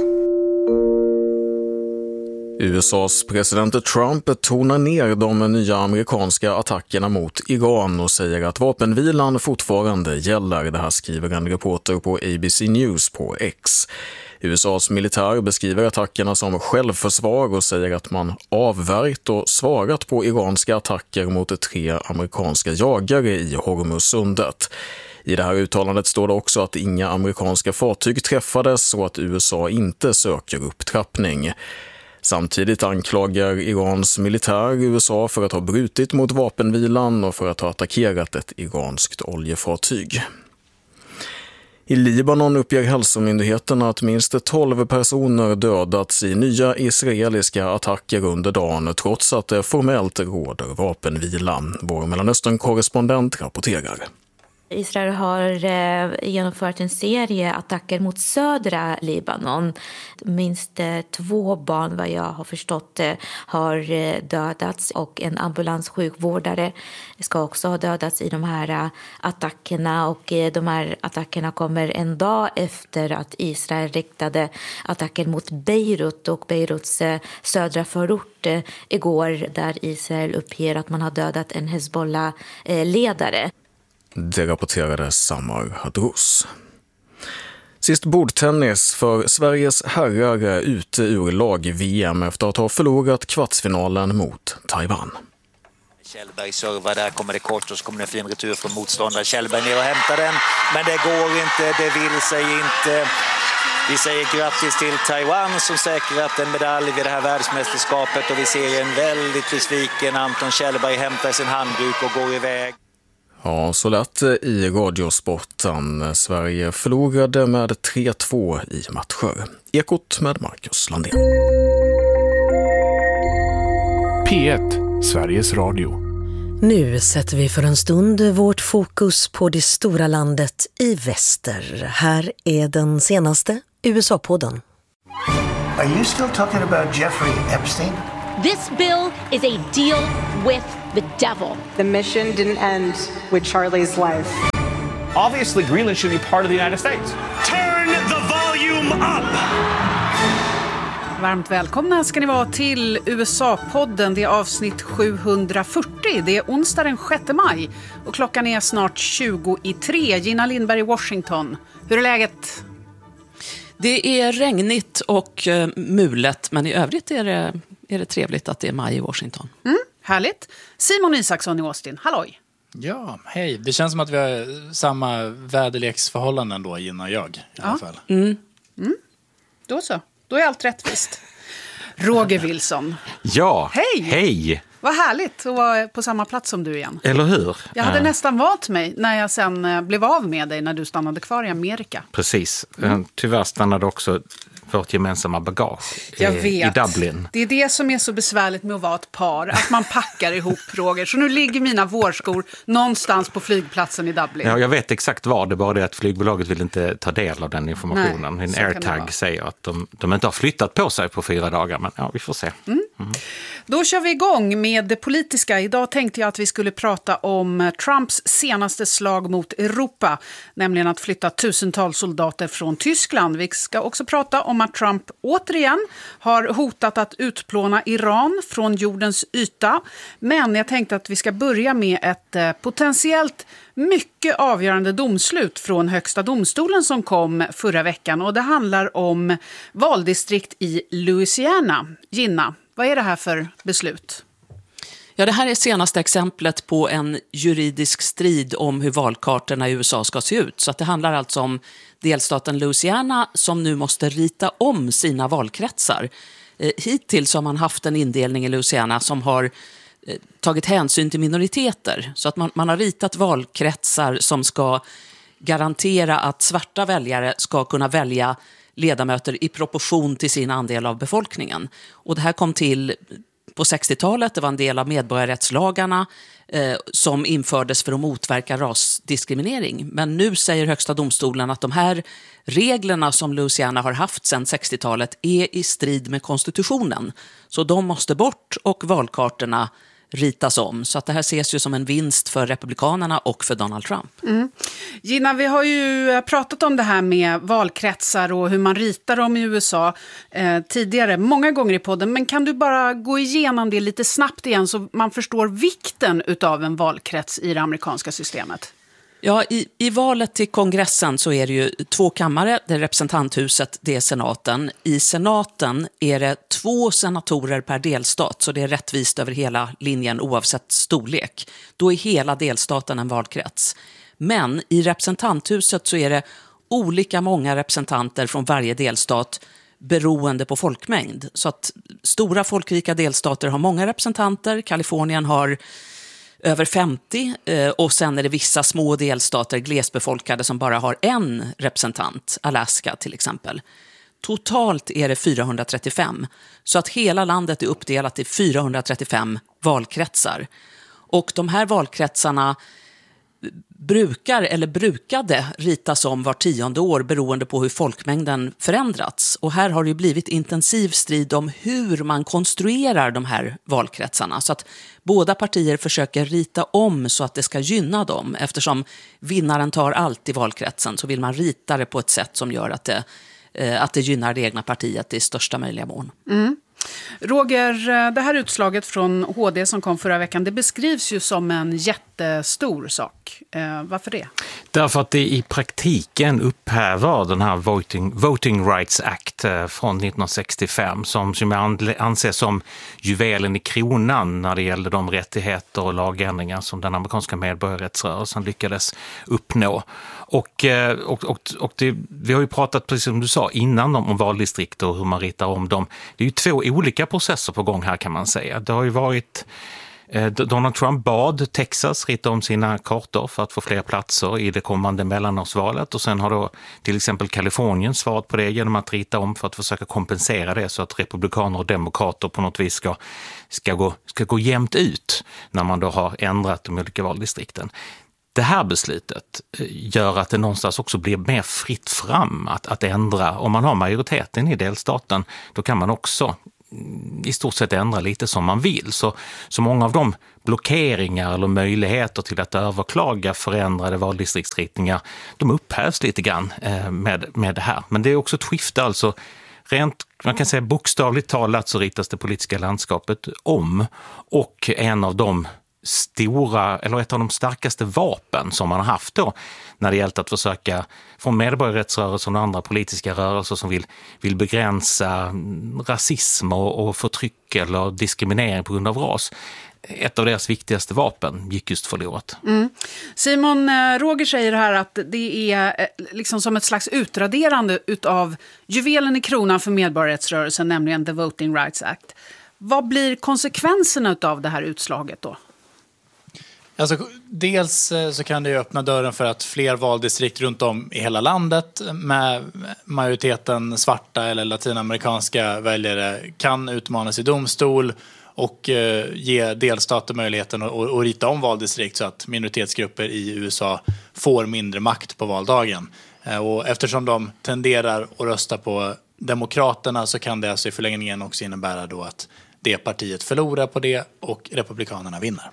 USAs president Trump tonar ner de nya amerikanska attackerna mot Iran och säger att vapenvilan fortfarande gäller. Det här skriver en reporter på ABC News på X. USAs militär beskriver attackerna som självförsvar och säger att man avvärjt och svarat på iranska attacker mot 3 amerikanska jagare i Hormuzsundet. I det här uttalandet står det också att inga amerikanska fartyg träffades och att USA inte söker upptrappning. Samtidigt anklagar Irans militär USA för att ha brutit mot vapenvilan och för att ha attackerat ett iranskt oljefartyg. I Libanon uppger hälsomyndigheterna att minst 12 personer dödats i nya israeliska attacker under dagen trots att det formellt råder vapenvila. Vår Mellanöstern-korrespondent rapporterar. Israel har genomfört en serie attacker mot södra Libanon. Minst 2 barn, vad jag har förstått, har dödats och en ambulanssjukvårdare ska också ha dödats i de här attackerna. Och de här attackerna kommer en dag efter att Israel riktade attacker mot Beirut och Beiruts södra förort igår, där Israel uppger att man har dödat en Hezbollah-ledare. Det rapporterade Samar Hadrous. Sist bordtennis för Sveriges herrar är ute ur lag-VM efter att ha förlorat kvartsfinalen mot Taiwan. Kjellberg servar, där kommer det kort och så kommer det en fin retur från motståndare. Kjellberg ner och hämtar den, men det går inte, det vill sig inte. Vi säger grattis till Taiwan som säkrat en medalj vid det här världsmästerskapet och vi ser en väldigt besviken Anton Kjellberg hämta sin handduk och gå iväg. Ja, så lätt i radiosporten. Sverige förlorade med 3-2 i matcher. Ekot med Marcus Landén. P1, Sveriges Radio. Nu sätter vi för en stund vårt fokus på det stora landet i väster. Här är den senaste USA-podden. Are you still talking about Jeffrey Epstein? This bill is a deal with the devil. The mission didn't end with Charlie's life. Obviously, Greenland should be part of the United States. Turn the volume up! Varmt välkomna ska ni vara till USA-podden. Det är avsnitt 740. Det är onsdag den 6 maj och klockan är snart 20:03. Gina Lindberg i Washington. Hur är läget? Det är regnigt och mulet, men i övrigt är det trevligt att det är maj i Washington. Härligt. Simon Isaksson i Austin, halloj. Ja, hej. Det känns som att vi har samma väderleksförhållanden då, Gina och jag i alla fall. Då så. Då är allt rättvist. Roger Wilson. Ja, hej! Hej! Vad härligt att vara på samma plats som du igen. Eller hur? Jag hade nästan valt mig när jag sen blev av med dig när du stannade kvar i Amerika. Precis. Tyvärr stannade också vårt gemensamma bagage i Dublin. Det är det som är så besvärligt med att vara ett par. Att man packar ihop, Roger. Så nu ligger mina vårskor någonstans på flygplatsen i Dublin. Ja, jag vet exakt var. Det är bara det att flygbolaget vill inte ta del av den informationen. Nej, en AirTag säger att de inte har flyttat på sig på 4 dagar. Men ja, vi får se. Då kör vi igång med det politiska. Idag tänkte jag att vi skulle prata om Trumps senaste slag mot Europa. Nämligen att flytta tusentals soldater från Tyskland. Vi ska också prata om att Trump återigen har hotat att utplåna Iran från jordens yta. Men jag tänkte att vi ska börja med ett potentiellt mycket avgörande domslut från Högsta domstolen som kom förra veckan. Och det handlar om valdistrikt i Louisiana. Gina, vad är det här för beslut? Ja, det här är senaste exemplet på en juridisk strid om hur valkartorna i USA ska se ut. Så att det handlar alltså om delstaten Louisiana som nu måste rita om sina valkretsar. Hittills har man haft en indelning i Louisiana som har tagit hänsyn till minoriteter. Så att man har ritat valkretsar som ska garantera att svarta väljare ska kunna välja ledamöter i proportion till sin andel av befolkningen. Och det här kom till på 60-talet, det var en del av medborgarrättslagarna som infördes för att motverka rasdiskriminering. Men nu säger Högsta domstolen att de här reglerna som Louisiana har haft sedan 60-talet är i strid med konstitutionen. Så de måste bort och valkartorna ritas om. Så att det här ses ju som en vinst för republikanerna och för Donald Trump. Gina, vi har ju pratat om det här med valkretsar och hur man ritar dem i USA tidigare, många gånger i podden. Men kan du bara gå igenom det lite snabbt igen så man förstår vikten utav en valkrets i det amerikanska systemet? Ja, i valet till kongressen så är det ju 2 kammare, det är representanthuset, det är senaten. I senaten är det 2 senatorer per delstat, så det är rättvist över hela linjen oavsett storlek. Då är hela delstaten en valkrets. Men i representanthuset så är det olika många representanter från varje delstat beroende på folkmängd. Så att stora folkrika delstater har många representanter, Kalifornien har över 50 och sen är det vissa små delstater, glesbefolkade, som bara har en representant, Alaska till exempel. Totalt är det 435, så att hela landet är uppdelat i 435 valkretsar. Och de här valkretsarna brukade ritas om var 10:e år beroende på hur folkmängden förändrats. Och här har det blivit intensiv strid om hur man konstruerar de här valkretsarna. Så att båda partier försöker rita om så att det ska gynna dem. Eftersom vinnaren tar allt i valkretsen så vill man rita det på ett sätt som gör att det gynnar det egna partiet i största möjliga mån. Roger, det här utslaget från HD som kom förra veckan, det beskrivs ju som en jättestor sak. Varför det? Därför att det i praktiken upphäver den här Voting Rights Act från 1965 som jag anser som juvelen i kronan när det gällde de rättigheter och lagändringar som den amerikanska medborgarrättsrörelsen lyckades uppnå. Och vi har ju pratat, precis som du sa, innan om valdistrikt och hur man ritar om dem. Det är ju 2 olika processer på gång här, kan man säga. Det har ju varit Donald Trump bad Texas rita om sina kartor för att få fler platser i det kommande mellanårsvalet, och sen har då till exempel Kalifornien svarat på det genom att rita om för att försöka kompensera det så att republikaner och demokrater på något vis ska gå jämnt ut när man då har ändrat de olika valdistrikten. Det här beslutet gör att det någonstans också blir mer fritt fram att ändra. Om man har majoriteten i delstaten, då kan man också i stort sett ändra lite som man vill. Så många av de blockeringar eller möjligheter till att överklaga förändrade valdistriktsritningar, de upphävs lite grann med det här. Men det är också ett skifte, alltså rent, man kan säga bokstavligt talat så ritas det politiska landskapet om, och en av de ett av de starkaste vapen som man har haft då när det gällt att försöka från medborgarrättsrörelsen och andra politiska rörelser som vill begränsa rasism och förtryck eller diskriminering på grund av ras. Ett av deras viktigaste vapen gick just förlorat. Simon, Roger säger här att det är liksom som ett slags utraderande utav juvelen i kronan för medborgarrättsrörelsen, nämligen The Voting Rights Act. Vad blir konsekvenserna av det här utslaget då? Alltså, dels så kan det ju öppna dörren för att fler valdistrikt runt om i hela landet med majoriteten svarta eller latinamerikanska väljare kan utmanas i domstol och ge delstater möjligheten att rita om valdistrikt så att minoritetsgrupper i USA får mindre makt på valdagen. Och eftersom de tenderar att rösta på Demokraterna så kan det alltså i förlängningen också innebära då att det partiet förlorar på det och republikanerna vinner.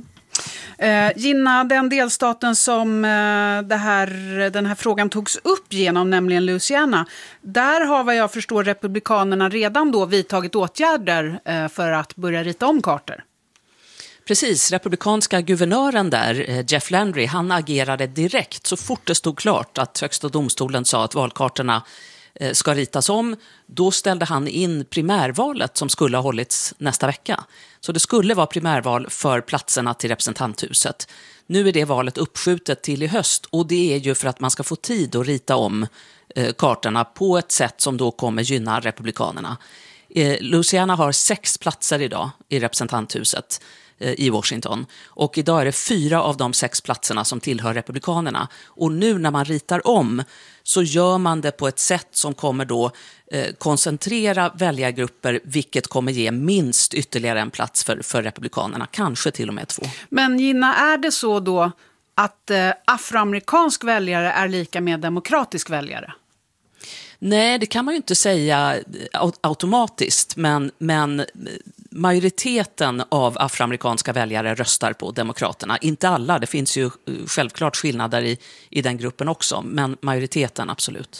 Gina, den delstaten som den här frågan togs upp genom, nämligen Louisiana, där har vad jag förstår republikanerna redan då vidtagit åtgärder för att börja rita om kartor. Precis, republikanska guvernören där, Jeff Landry, han agerade direkt så fort det stod klart att högsta domstolen sa att valkartorna ska ritas om. Då ställde han in primärvalet som skulle ha hållits nästa vecka. Så det skulle vara primärval för platserna till representanthuset. Nu är det valet uppskjutet till i höst, och det är ju för att man ska få tid att rita om kartorna på ett sätt som då kommer gynna republikanerna. Louisiana har 6 platser idag i representanthuset i Washington, och idag är det 4 av de 6 platserna som tillhör republikanerna, och nu när man ritar om så gör man det på ett sätt som kommer då koncentrera väljargrupper, vilket kommer ge minst ytterligare en plats för republikanerna, kanske till och med 2. Men Gina, är det så då att afroamerikansk väljare är lika med demokratisk väljare? Nej, det kan man ju inte säga automatiskt, men majoriteten av afroamerikanska väljare röstar på Demokraterna. Inte alla, det finns ju självklart skillnader i den gruppen också, men majoriteten absolut.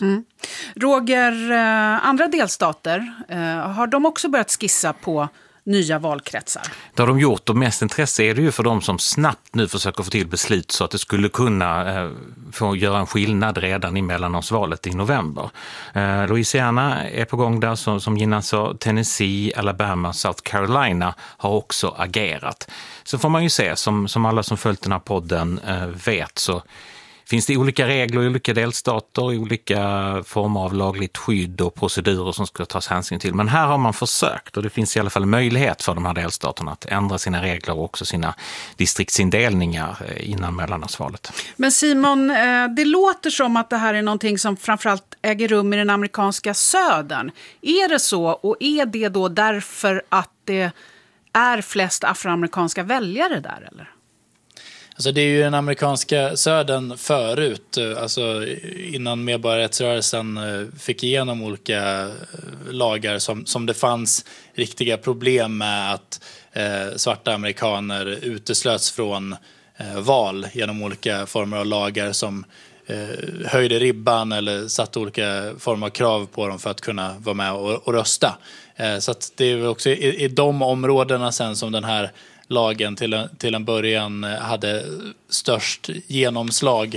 Roger, andra delstater, har de också börjat skissa på nya valkretsar? Det har de gjort, och mest intresse är det ju för de som snabbt nu försöker få till beslut så att det skulle kunna få göra en skillnad redan i mellanårsvalet i november. Louisiana är på gång där, som Gina sa. Tennessee, Alabama, South Carolina har också agerat. Så får man ju se, som alla som följt den här podden vet, så finns det olika regler i olika delstater, olika former av lagligt skydd och procedurer som ska tas hänsyn till. Men här har man försökt, och det finns i alla fall en möjlighet för de här delstaterna att ändra sina regler och också sina distriktsindelningar innan mellanårsvalet. Men Simon, det låter som att det här är någonting som framförallt äger rum i den amerikanska södern. Är det så, och är det då därför att det är flest afroamerikanska väljare där, eller? Alltså det är ju den amerikanska södern förut, alltså innan medborgarrättsrörelsen fick igenom olika lagar som det fanns riktiga problem med att svarta amerikaner uteslöts från val genom olika former av lagar som höjde ribban eller satte olika former av krav på dem för att kunna vara med och rösta. Så att det är också i de områdena sen som den här lagen till en början hade störst genomslag.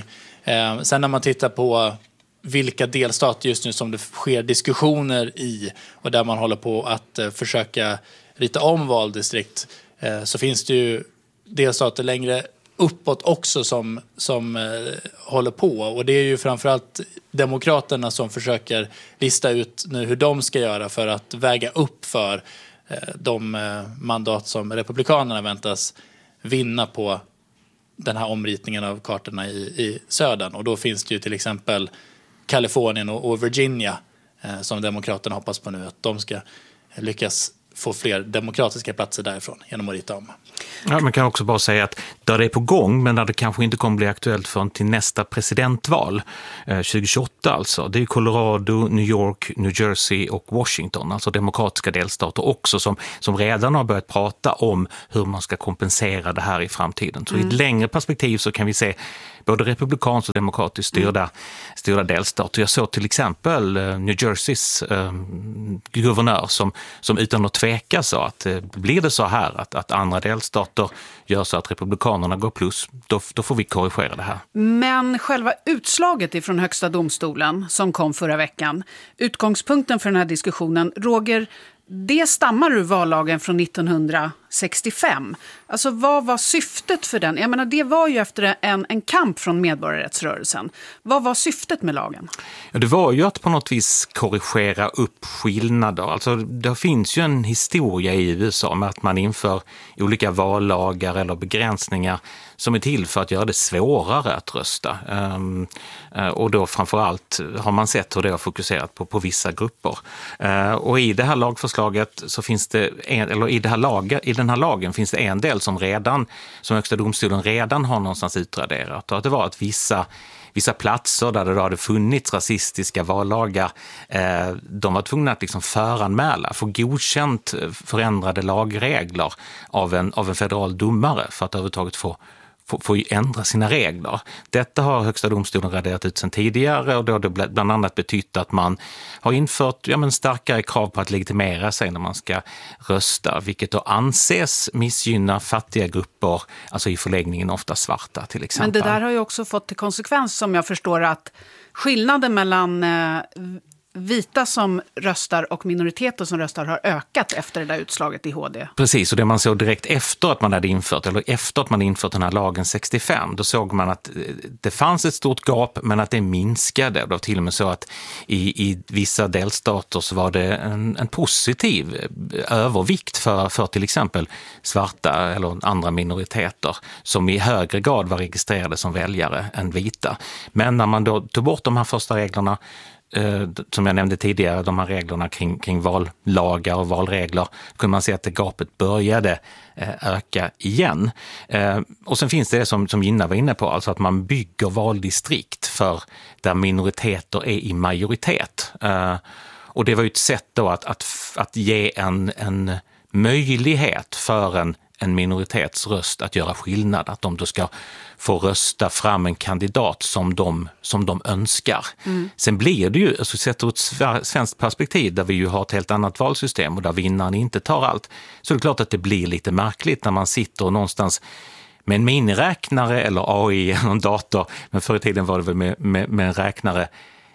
Sen när man tittar på vilka delstater just nu som det sker diskussioner i och där man håller på att försöka rita om valdistrikt, så finns det ju delstater längre uppåt också som håller på. Och det är ju framförallt demokraterna som försöker lista ut nu hur de ska göra för att väga upp för de mandat som republikanerna väntas vinna på den här omritningen av kartorna i södern. Och då finns det ju till exempel Kalifornien och Virginia som demokraterna hoppas på nu, att de ska lyckas få fler demokratiska platser därifrån genom att rita om. Ja, man kan också bara säga att där det är på gång, men där det kanske inte kommer bli aktuellt förrän till nästa presidentval 2028 alltså. Det är Colorado, New York, New Jersey och Washington, alltså demokratiska delstater också som redan har börjat prata om hur man ska kompensera det här i framtiden. Så i ett längre perspektiv så kan vi se både republikanskt och demokratiskt styrda delstater. Jag såg till exempel New Jerseys guvernör som utan att tveka sa att blir det så här att andra delstater gör så att republikanerna går plus, då får vi korrigera det här. Men själva utslaget ifrån högsta domstolen som kom förra veckan, utgångspunkten för den här diskussionen, Roger, det stammar ur vallagen från 1965. Alltså vad var syftet för den? Jag menar, det var ju efter en kamp från medborgarrättsrörelsen. Vad var syftet med lagen? Ja, det var ju att på något vis korrigera upp skillnader. Alltså det finns ju en historia i USA med att man inför olika vallagar eller begränsningar som är till för att göra det svårare att rösta. Och då framförallt har man sett hur det har fokuserat på vissa grupper. Och i det här lagförslaget så finns det i den här lagen finns det en del som Högsta domstolen redan har någonstans utraderat. Och att det var att vissa platser där det hade funnits rasistiska vallagar, de var tvungna att liksom föranmäla, få godkänt förändrade lagregler av en federal domare för att överhuvudtaget få ändra sina regler. Detta har Högsta domstolen raderat ut sedan tidigare, och då har det bland annat betytt att man har infört starkare krav på att legitimera sig när man ska rösta, vilket då anses missgynna fattiga grupper, alltså i förlängningen ofta svarta till exempel. Men det där har ju också fått till konsekvens, som jag förstår, att skillnaden mellan vita som röstar och minoriteter som röstar har ökat efter det där utslaget i HD. Precis, och det man såg direkt efter att man hade infört den här lagen 65, då såg man att det fanns ett stort gap, men att det minskade. Det var till och med så att i vissa delstater så var det en positiv övervikt för till exempel svarta eller andra minoriteter som i högre grad var registrerade som väljare än vita. Men när man då tog bort de här första reglerna, som jag nämnde tidigare, de här reglerna kring vallagar och valregler, kunde man se att det gapet började öka igen. Och sen finns det som Gina var inne på, alltså att man bygger valdistrikt för där minoriteter är i majoritet. Och det var ju ett sätt då att ge en möjlighet för en minoritetsröst att göra skillnad, att de då ska få rösta fram en kandidat som de önskar. Sen blir det ju, alltså sett ur ett svenskt perspektiv där vi ju har ett helt annat valsystem och där vinnaren inte tar allt, så är det klart att det blir lite märkligt när man sitter någonstans med en miniräknare eller AI eller en dator, men förr i tiden var det väl med en räknare,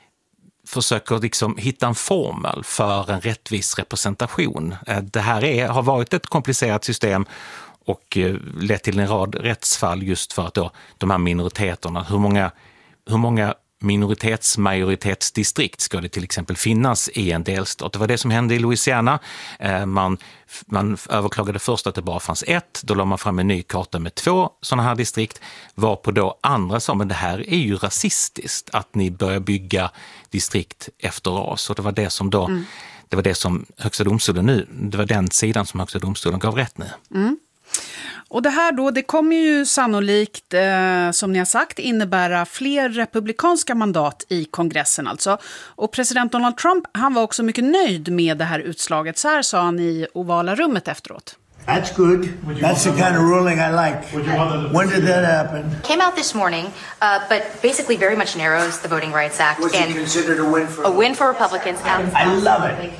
försöker liksom hitta en formel för en rättvis representation. Det här har varit ett komplicerat system och lett till en rad rättsfall just för att då de här minoriteterna, hur många majoritetsdistrikt ska det till exempel finnas i en delstat. Det var det som hände i Louisiana. Man överklagade först att det bara fanns ett. Då la man fram en ny karta med 2 sådana här distrikt. Varpå då andra sa, men det här är ju rasistiskt att ni börjar bygga distrikt efter ras. Och det var det som då, det var det som Högsta domstolen nu, det var den sidan som Högsta domstolen gav rätt nu. Och det här då, det kommer ju sannolikt, som ni har sagt, innebära fler republikanska mandat i kongressen alltså. Och president Donald Trump, han var också mycket nöjd med det här utslaget. Så här sa han i ovala rummet efteråt. That's good. That's the kind of ruling I like. When did that happen? Came out this morning, but basically very much narrows the Voting Rights Act. Was it considered a win for Republicans? I love it.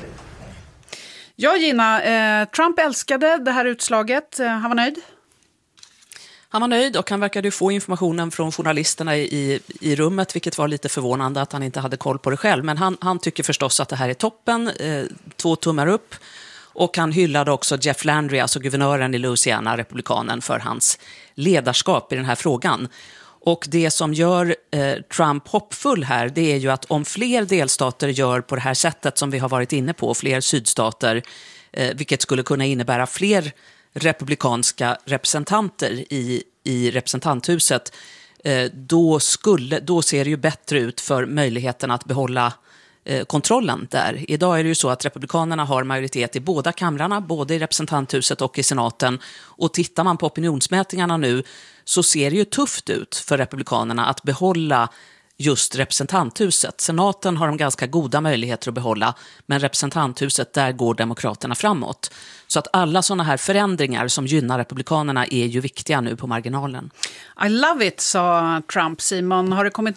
Ja, Gina, Trump älskade det här utslaget. Han var nöjd? Han var nöjd och han verkade få informationen från journalisterna i rummet, vilket var lite förvånande att han inte hade koll på det själv. Men han tycker förstås att det här är toppen, 2 tummar upp. Och han hyllade också Jeff Landry, alltså guvernören i Louisiana, republikanen, för hans ledarskap i den här frågan. Och det som gör Trump hoppfull här, det är ju att om fler delstater gör på det här sättet som vi har varit inne på, fler sydstater, vilket skulle kunna innebära fler republikanska representanter i representanthuset, då ser det ju bättre ut för möjligheten att behålla kontrollen där. Idag är det ju så att republikanerna har majoritet i båda kamrarna, både i representanthuset och i senaten. Och tittar man på opinionsmätningarna nu så ser det ju tufft ut för republikanerna att behålla just representanthuset. Senaten har de ganska goda möjligheter att behålla, men representanthuset, där går demokraterna framåt. Så att alla sådana här förändringar som gynnar republikanerna är ju viktiga nu på marginalen. I love it, sa Trump. Simon, har det kommit